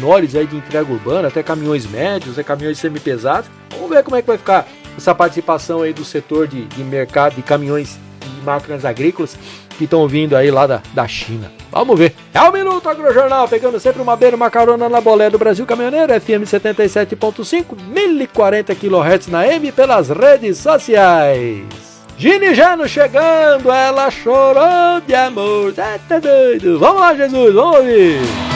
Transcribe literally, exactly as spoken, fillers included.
menores aí de entrega urbana, até caminhões médios, até caminhões semi-pesados. Vamos ver como é que vai ficar essa participação aí do setor de, de mercado de caminhões e máquinas agrícolas que estão vindo aí lá da, da China. Vamos ver. É o Minuto Agrojornal, pegando sempre uma beira, uma carona na bolé do Brasil Caminhoneiro, F M setenta e sete ponto cinco, mil e quarenta quilohertz na M pelas redes sociais. Gini Geno chegando, ela chorou de amor. Tá doido. Vamos lá, Jesus, vamos ouvir.